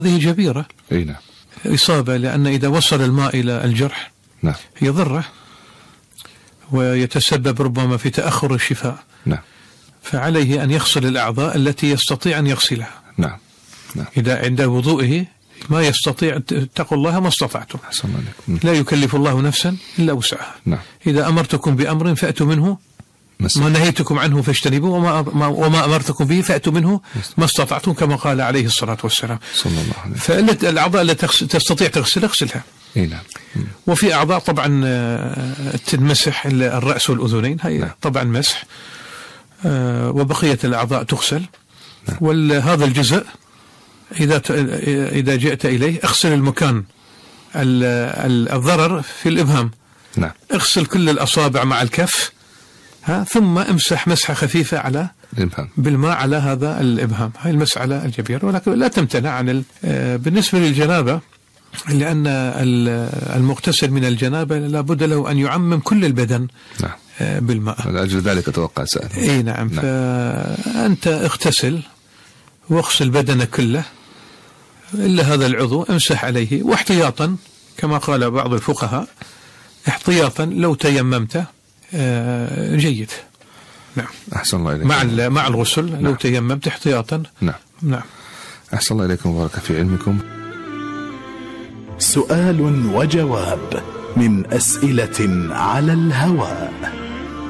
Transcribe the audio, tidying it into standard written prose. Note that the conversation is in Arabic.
هذه جبيرة. أي نعم. إصابة، لأن إذا وصل الماء إلى الجرح نعم يضره ويتسبب ربما في تأخر الشفاء. نعم. فعليه أن يغسل الأعضاء التي يستطيع أن يغسلها. نعم. نعم. إذا عند وضوئه ما يستطيع، اتقوا الله ما استطعتم. لا يكلف الله نفسا إلا وسعها. نعم. إذا أمرتكم بأمر فأتوا منه ما نهيتكم عنه فاجتنبوه، وما أمرتكم به فأتوا منه ما استطعتم، كما قال عليه الصلاة والسلام صلى الله عليه وسلم. فالأعضاء التي تستطيع تغسلها اغسلها. نعم. وفي أعضاء طبعا تنمسح الرأس والأذنين، هي نعم. طبعا مسح، وبقية الأعضاء تغسل. نعم. وهذا الجزء إذا جئت إليه اغسل المكان الضرر في الإبهام. نعم. اغسل كل الأصابع مع الكف، ثم امسح مسحة خفيفة على الإبهام بالماء على هذا الإبهام. هاي المسألة الجبيرة، ولكن لا تمتنع عن بالنسبة للجنابة، لأن المغتسل من الجنابة لابد له أن يعمم كل البدن. نعم. بالماء. لأجل ذلك أتوقع سأل. أي نعم. فأنت اغتسل واغسل بدنك كله إلا هذا العضو، امسح عليه، واحتياطا كما قال بعض الفقهاء احتياطا لو تيممت جيد. نعم. أحسن الله إليكم. مع الغسل. نعم. لو تيممت احتياطا. نعم. نعم. أحسن الله إليكم وبارك في علمكم. سؤال وجواب من أسئلة على الهواء.